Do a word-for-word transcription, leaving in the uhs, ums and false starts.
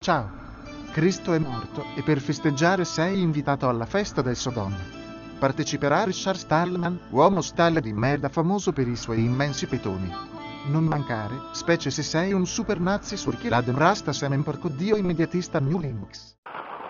Ciao. Cristo è morto e per festeggiare sei invitato alla festa del Sodoma. Parteciperà Richard Stallman, uomo stalla di merda famoso per i suoi immensi petoni. Non mancare, specie se sei un super nazi sur chi la demrasta semen porco dio immediatista New Linux.